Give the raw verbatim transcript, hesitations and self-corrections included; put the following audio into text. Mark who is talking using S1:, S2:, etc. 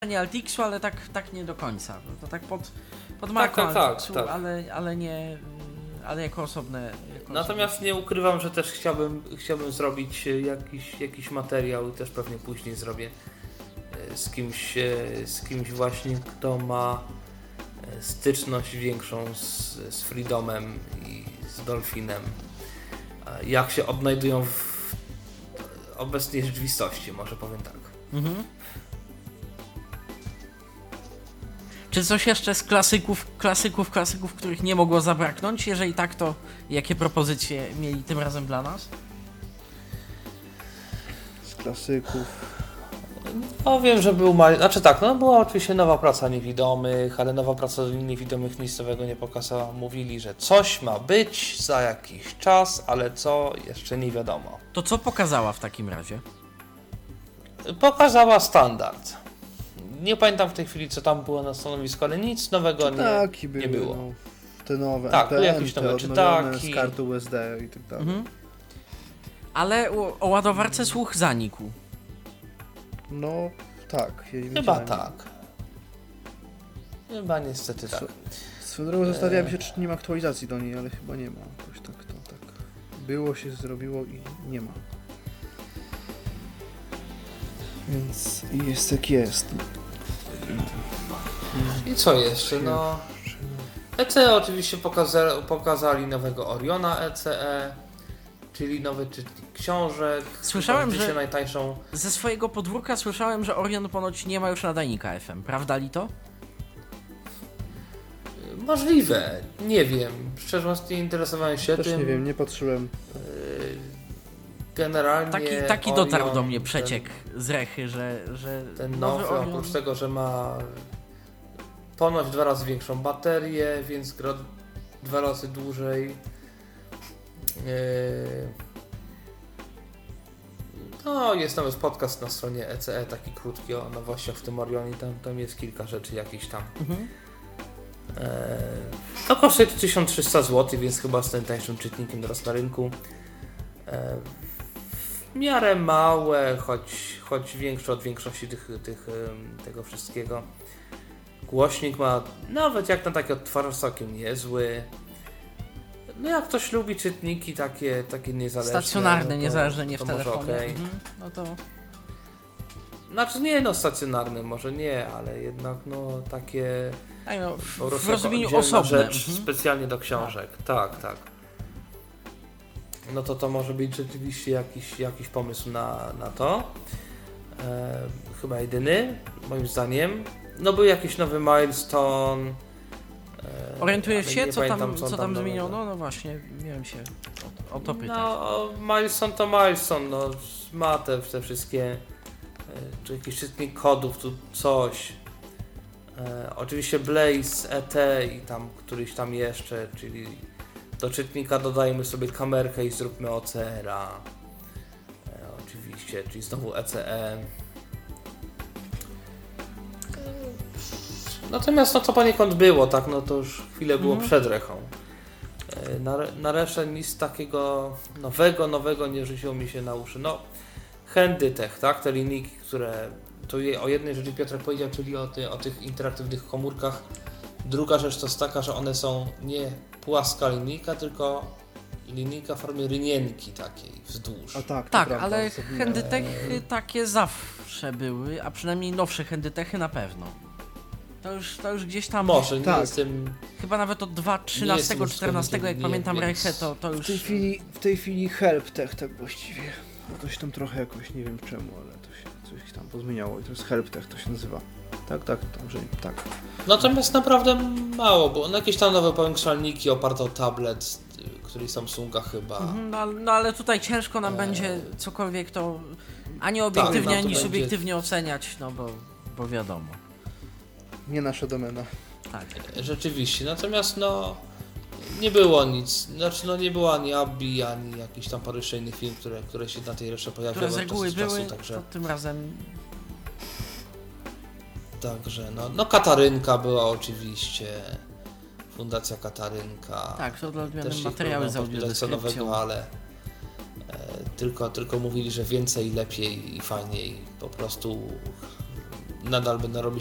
S1: nie Altixu, ale tak, tak nie do końca. To tak pod, pod marką
S2: tak, tak,
S1: Altixu,
S2: tak.
S1: Ale, ale nie, ale jako osobne. Jako
S2: Natomiast
S1: osobne.
S2: nie ukrywam, że też chciałbym, chciałbym zrobić jakiś, jakiś materiał i też pewnie później zrobię z kimś, z kimś właśnie, kto ma styczność większą z, z Freedomem i z Dolphinem. Jak się odnajdują w obecnej rzeczywistości, może powiem tak.
S1: Mhm. Czy coś jeszcze z klasyków, klasyków, klasyków, których nie mogło zabraknąć? Jeżeli tak, to jakie propozycje mieli tym razem dla nas?
S3: Z klasyków.
S2: No wiem, że był mały, znaczy tak, no była oczywiście nowa praca Niewidomych, ale nowa praca Niewidomych nic nowego nie pokazała. Mówili, że coś ma być za jakiś czas, ale co jeszcze nie wiadomo.
S1: To co pokazała w takim razie?
S2: Pokazała standard. Nie pamiętam w tej chwili, co tam było na stanowisku, ale nic nowego nie,
S3: Czytaki
S2: nie
S3: były,
S2: było.
S3: no, te nowe,
S2: Tak,
S3: A P
S2: były
S3: M,
S2: jakieś
S3: te
S2: nowe
S3: odnowione
S2: czytaki.
S3: z karty U S D i tak dalej.
S1: Mhm. Ale o, o ładowarce słuch zanikł.
S3: No, tak. Ja
S2: Chyba
S3: widziałem.
S2: tak. Chyba niestety tak.
S3: Swoją drogą zastanawiałem się, czy nie ma aktualizacji do niej, ale chyba nie ma. Jakoś tak to tak. Było się, zrobiło i nie ma. Więc jest jak jest.
S2: I co jeszcze? No, E C E oczywiście pokaza- pokazali nowego Oriona E C E, czyli nowy czytnik książek.
S1: Słyszałem,
S2: Chyba
S1: że-
S2: najtańszą.
S1: Ze swojego podwórka słyszałem, że Orion ponoć nie ma już nadajnika F M. Prawda li to?
S2: Możliwe, nie wiem. Szczerze mówiąc, nie interesowałem się
S3: Też
S2: tym.
S3: nie wiem, nie patrzyłem.
S2: Yy, Generalnie.
S1: Taki, taki
S2: Orion,
S1: dotarł do mnie
S2: ten-
S1: przeciek z Rechy, że, że
S2: Ten
S1: nowy
S2: nowy,
S1: Orion...
S2: oprócz tego, że ma ponoć dwa razy większą baterię, więc gra dwa razy dłużej. Yy, No, jest nawet podcast na stronie E C E, taki krótki o nowościach w tym Orionie, tam, tam jest kilka rzeczy jakichś tam.
S1: Mhm.
S2: Yy, To kosztuje tysiąc trzysta złotych, więc chyba jest najtańszym czytnikiem teraz na rynku. Yy, W miarę małe, choć, choć większe od większości tych, tych, yy, tego wszystkiego. Głośnik ma nawet jak na taki odtwarzacz całkiem niezły. No jak ktoś lubi czytniki takie, takie niezależne.
S1: Stacjonarne,
S2: no to,
S1: niezależnie nie w
S2: to może
S1: telefonie.
S2: okej.
S1: Mhm. No to...
S2: Znaczy nie no stacjonarne, może nie, ale jednak no takie
S1: A no, w,
S2: po
S1: w
S2: prostu
S1: rozumieniu
S2: jako oddzielna
S1: osobnym.
S2: rzecz
S1: Mhm.
S2: specjalnie do książek. Tak, tak. No to to może być rzeczywiście jakiś, jakiś pomysł na, na to. E, chyba jedyny, moim zdaniem. No był jakiś nowy milestone. E,
S1: Orientujesz
S2: ale
S1: się,
S2: nie
S1: co tam,
S2: pamiętam,
S1: co tam
S2: nowego.
S1: zmieniono? No właśnie, miałem się o, o to pytać.
S2: No, milestone to milestone, no ma te, te wszystkie, e, czy jakiś czytnik kodów, tu coś. E, oczywiście Blaze, E T i tam któryś tam jeszcze, czyli do czytnika dodajemy sobie kamerkę i zróbmy O C R-a. E, oczywiście, czyli znowu E C E. Natomiast no to poniekąd było, tak, no to już chwilę było
S1: Mhm.
S2: przed Rechą. E, Na, na resztę nic takiego nowego, nowego nie rzuciło mi się na uszy. No, Handytech, tak, te linijki, które, to je, o jednej rzeczy Piotrek powiedział, czyli o, ty, o tych interaktywnych komórkach. Druga rzecz to jest taka, że one są nie płaska linijka, tylko linijka w formie rynienki takiej wzdłuż.
S3: A tak, to
S1: Tak,
S3: prawda,
S1: ale
S3: sobie-
S1: handytechy takie zawsze były, a przynajmniej nowsze handytechy na pewno. To już, to już gdzieś tam,
S2: Może nie
S3: tak.
S2: jestem.
S1: chyba nawet od dwa tysiące trzynastego czternastego, jak
S2: nie,
S1: pamiętam
S2: więc-
S1: Rechę, to, to
S3: W
S1: już...
S3: tej chwili, w tej chwili helptech tak właściwie. No coś tam trochę jakoś, nie wiem czemu, ale to się coś tam pozmieniało i to jest helptech, to się nazywa. Tak, tak, dobrze, tak.
S2: Natomiast naprawdę mało, bo no jakieś tam nowe powiększalniki oparte o tablet, y, który Samsunga chyba.
S1: Mhm, No, ale- no ale tutaj ciężko nam
S2: Eee.
S1: będzie cokolwiek to ani obiektywnie,
S2: nam to
S1: ani
S2: będzie-
S1: subiektywnie oceniać, no bo, bo wiadomo.
S3: Nie nasza domena.
S1: Tak.
S2: Rzeczywiście, natomiast no nie było nic, znaczy no nie było ani Abby, ani jakichś tam paru jeszcze innych film, które, które się na tej reszcie pojawiały
S1: Które z
S2: od
S1: reguły
S2: czasu do
S1: były,
S2: czasu, także,
S1: to tym razem...
S2: także no, no Katarynka była oczywiście, Fundacja Katarynka.
S1: Tak, to dla odmiany
S2: Też się
S1: materiały z
S2: próbowano podpisać co
S1: audiodeskrypcją.
S2: nowego, ale e, tylko, tylko mówili, że więcej, lepiej i fajniej. Po prostu nadal będę robić